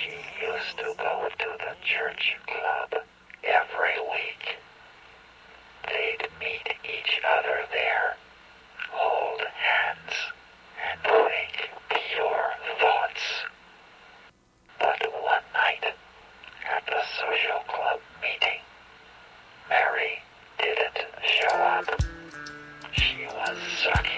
She used to go to the church club every week. They'd meet each other there, hold hands, and think pure thoughts. But one night, at the social club meeting, Mary didn't show up. She was sucking